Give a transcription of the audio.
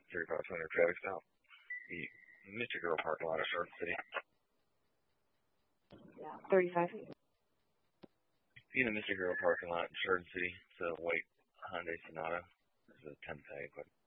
3500 traffic stop. The Mystic Girl parking lot of Charlotte City. Yeah, 35. In the Mystic Girl parking lot in Charlotte City, it's a white Hyundai Sonata. This is a 10 tag, but